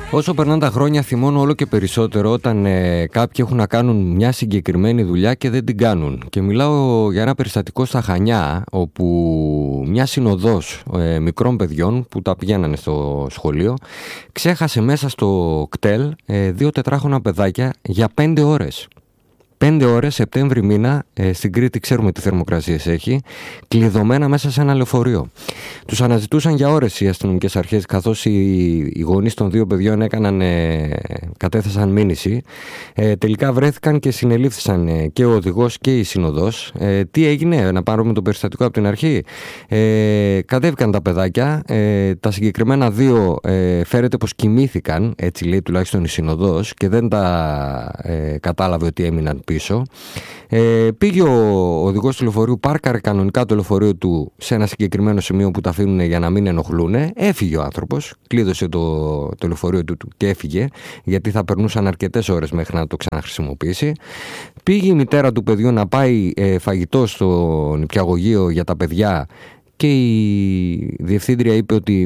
Όσο περνάνε τα χρόνια, θυμώνω όλο και περισσότερο όταν κάποιοι έχουν να κάνουν μια συγκεκριμένη δουλειά και δεν την κάνουν. Και μιλάω για ένα περιστατικό στα Χανιά, όπου μια συνοδός μικρών παιδιών που τα πηγαίνανε στο σχολείο ξέχασε μέσα στο κτέλ 2 τετράχρονα παιδάκια για 5 ώρες. 5 ώρες, Σεπτέμβρη μήνα, στην Κρήτη ξέρουμε τι θερμοκρασίες έχει, κλειδωμένα μέσα σε ένα λεωφορείο. Τους αναζητούσαν για ώρες οι αστυνομικές αρχές, καθώς οι γονείς των 2 παιδιών κατέθεσαν μήνυση. Τελικά βρέθηκαν και συνελήφθησαν και ο οδηγός και η συνοδός. Τι έγινε, να πάρουμε το περιστατικό από την αρχή. Κατέβηκαν τα παιδάκια, τα συγκεκριμένα 2 φέρεται πως κοιμήθηκαν, έτσι λέει τουλάχιστον η συνοδός, και δεν τα κατάλαβε ότι έμειναν πίσω. Πήγε ο οδηγός του λεωφορείου, πάρκαρε κανονικά το λεωφορείο του σε ένα συγκεκριμένο σημείο που τα αφήνουν για να μην ενοχλούν. Έφυγε ο άνθρωπος, κλείδωσε το λεωφορείο του και έφυγε, γιατί θα περνούσαν αρκετές ώρες μέχρι να το ξαναχρησιμοποιήσει. Πήγε η μητέρα του παιδιού να πάει φαγητό στο νηπιαγωγείο για τα παιδιά και η διευθύντρια είπε ότι